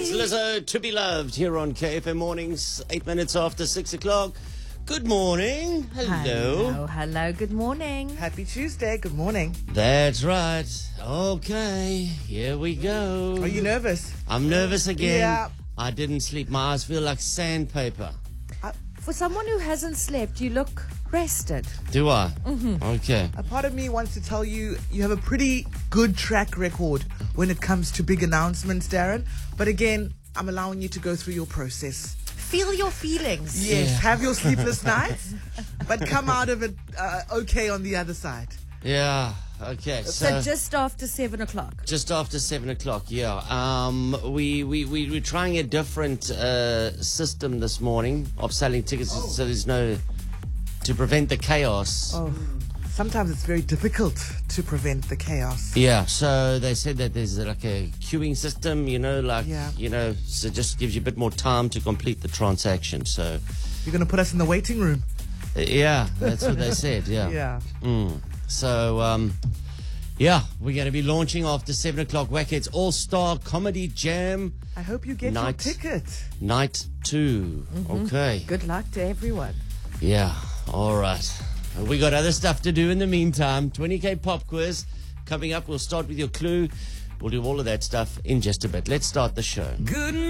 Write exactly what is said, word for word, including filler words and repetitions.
It's Lizzo, To Be Loved, here on K F M Mornings, eight minutes after six o'clock. Good morning. Hello. Hello, hello, good morning. Happy Tuesday. Good morning. That's right. Okay, here we go. Are you nervous? I'm nervous again. Yeah. I didn't sleep. My eyes feel like sandpaper. For someone who hasn't slept, you look rested. Do I? Mm-hmm. Okay. A part of me wants to tell you you have a pretty good track record when it comes to big announcements, Darren. But again, I'm allowing you to go through your process. Feel your feelings. Yes, Yeah. have your sleepless nights, but come out of it uh, okay on the other side. Yeah. Okay. So, So, just after seven o'clock. just after seven o'clock. Yeah. Um. We we we we're trying a different uh system this morning of selling tickets, Oh. so there's no to prevent the chaos. Oh, sometimes it's very difficult to prevent the chaos. Yeah, so they said that there's like a queuing system, you know, like, Yeah. you know, so it just gives you a bit more time to complete the transaction. So, You're going to put us in the waiting room. uh, yeah, that's what they said, yeah. Yeah. Mm. So, um, yeah, we're going to be launching after seven o'clock Wackheads All-Star Comedy Jam I hope you get Night. your ticket. Night two. Okay. Good luck to everyone. Yeah, all right. We got other stuff to do in the meantime. twenty K pop quiz coming up. We'll start with your clue. We'll do all of that stuff in just a bit. Let's start the show. Good